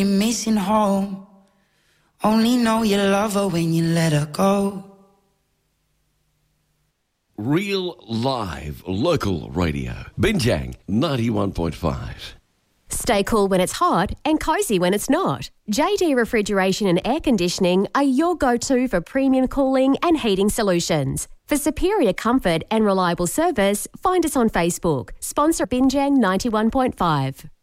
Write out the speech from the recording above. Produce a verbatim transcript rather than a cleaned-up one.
You're missing home. Only know you love her when you let her go. Real, live, local radio. Binjang ninety-one point five. Stay cool when it's hot and cosy when it's not. J D Refrigeration and Air Conditioning are your go-to for premium cooling and heating solutions. For superior comfort and reliable service, find us on Facebook. Sponsor Binjang ninety-one point five.